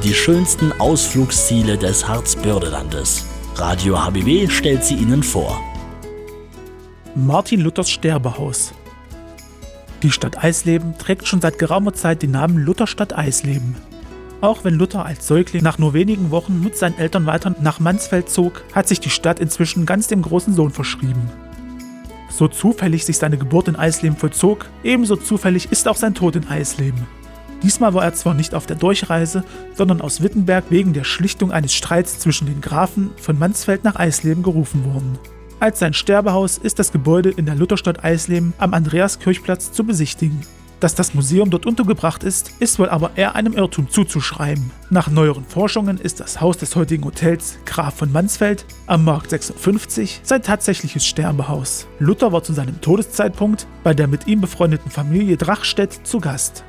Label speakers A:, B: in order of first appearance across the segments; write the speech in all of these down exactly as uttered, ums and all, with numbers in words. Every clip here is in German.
A: die schönsten Ausflugsziele des Harzbördelandes. Radio H B W stellt sie Ihnen vor.
B: Martin Luthers Sterbehaus. Die Stadt Eisleben trägt schon seit geraumer Zeit den Namen Lutherstadt Eisleben. Auch wenn Luther als Säugling nach nur wenigen Wochen mit seinen Eltern weiter nach Mansfeld zog, hat sich die Stadt inzwischen ganz dem großen Sohn verschrieben. So zufällig sich seine Geburt in Eisleben vollzog, ebenso zufällig ist auch sein Tod in Eisleben. Diesmal war er zwar nicht auf der Durchreise, sondern aus Wittenberg wegen der Schlichtung eines Streits zwischen den Grafen von Mansfeld nach Eisleben gerufen worden. Als sein Sterbehaus ist das Gebäude in der Lutherstadt Eisleben am Andreaskirchplatz zu besichtigen. Dass das Museum dort untergebracht ist, ist wohl aber eher einem Irrtum zuzuschreiben. Nach neueren Forschungen ist das Haus des heutigen Hotels Graf von Mansfeld am Markt sechsundfünfzig sein tatsächliches Sterbehaus. Luther war zu seinem Todeszeitpunkt bei der mit ihm befreundeten Familie Drachstedt zu Gast.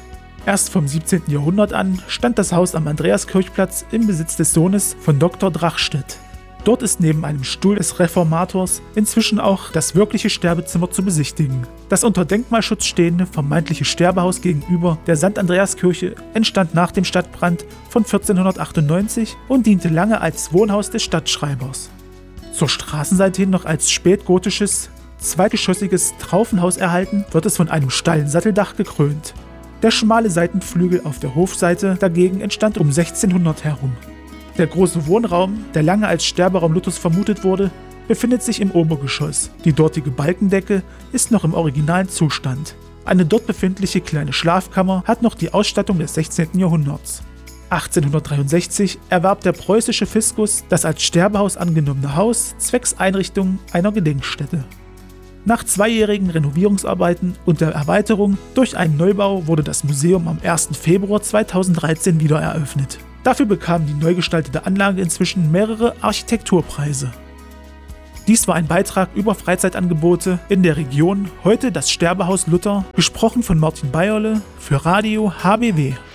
B: Erst vom siebzehnten Jahrhundert an stand das Haus am Andreaskirchplatz im Besitz des Sohnes von Doktor Drachstedt. Dort ist neben einem Stuhl des Reformators inzwischen auch das wirkliche Sterbezimmer zu besichtigen. Das unter Denkmalschutz stehende vermeintliche Sterbehaus gegenüber der Sankt Andreaskirche entstand nach dem Stadtbrand von vierzehnhundertachtundneunzig und diente lange als Wohnhaus des Stadtschreibers. Zur Straßenseite hin noch als spätgotisches, zweigeschossiges Traufenhaus erhalten, wird es von einem steilen Satteldach gekrönt. Der schmale Seitenflügel auf der Hofseite dagegen entstand um sechzehnhundert herum. Der große Wohnraum, der lange als Sterberaum Luthers vermutet wurde, befindet sich im Obergeschoss. Die dortige Balkendecke ist noch im originalen Zustand. Eine dort befindliche kleine Schlafkammer hat noch die Ausstattung des sechzehnten Jahrhunderts. achtzehnhundertdreiundsechzig erwarb der preußische Fiskus das als Sterbehaus angenommene Haus zwecks Einrichtung einer Gedenkstätte. Nach zweijährigen Renovierungsarbeiten und der Erweiterung durch einen Neubau wurde das Museum am ersten Februar zweitausenddreizehn wieder eröffnet. Dafür bekam die neu gestaltete Anlage inzwischen mehrere Architekturpreise. Dies war ein Beitrag über Freizeitangebote in der Region, heute das Sterbehaus Luther, gesprochen von Martin Bayerle für Radio H B W.